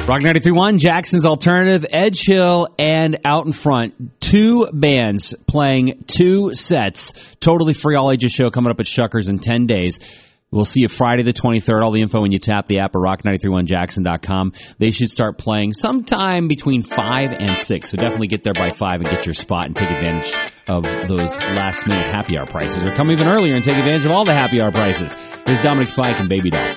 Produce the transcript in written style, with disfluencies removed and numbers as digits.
Rock 93.1, Jackson's Alternative, Edge Hill, and Out in Front. 2 bands playing 2 sets. Totally free all ages show coming up at Shuckers in 10 days. We'll see you Friday the 23rd. All the info when you tap the app at rock931jackson.com. They should start playing sometime between 5 and 6. So definitely get there by 5 and get your spot and take advantage of those last-minute happy hour prices. Or come even earlier and take advantage of all the happy hour prices. Here's Dominic Fike and Baby Doll.